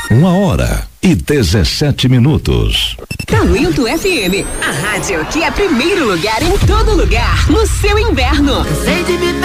1h17. Talento FM, a rádio que é primeiro lugar em todo lugar, no seu inverno. Sei de me